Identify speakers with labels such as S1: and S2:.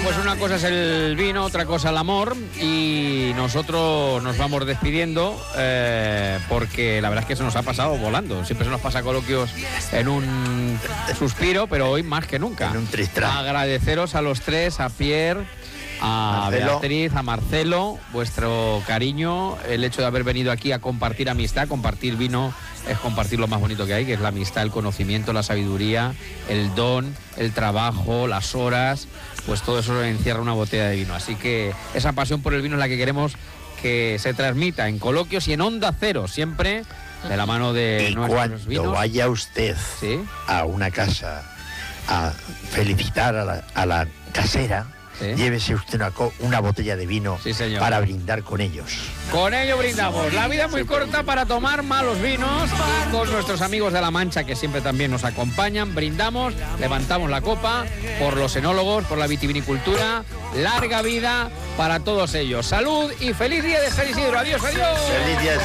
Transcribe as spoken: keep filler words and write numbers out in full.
S1: pues una cosa es el vino, otra cosa el amor, y nosotros nos vamos despidiendo eh, porque la verdad es que se nos ha pasado volando. Siempre se nos pasa Coloquios en un suspiro, pero hoy más que nunca.
S2: En un tristran.
S1: Agradeceros a los tres, a Pierre, a
S2: Marcelo.
S1: Beatriz, a Marcelo, vuestro cariño, el hecho de haber venido aquí a compartir amistad. Compartir vino es compartir lo más bonito que hay, que es la amistad, el conocimiento, la sabiduría, el don, el trabajo, las horas, pues todo eso encierra una botella de vino. Así que esa pasión por el vino es la que queremos que se transmita en Coloquios y en Onda Cero, siempre de la mano de
S2: Y
S1: nuestros
S2: cuando
S1: vinos.
S2: vaya usted
S1: ¿Sí?
S2: a una casa a felicitar a la, a la casera,
S1: ¿Sí?
S2: llévese usted una, co- una botella de vino
S1: Sí, señor.
S2: para brindar con ellos.
S1: Con ello brindamos. La vida es muy corta para tomar malos vinos. Y con nuestros amigos de La Mancha, que siempre también nos acompañan, brindamos, levantamos la copa por los enólogos, por la vitivinicultura. Larga vida para todos ellos. Salud y feliz día de San Isidro. Adiós, adiós.
S2: Feliz día de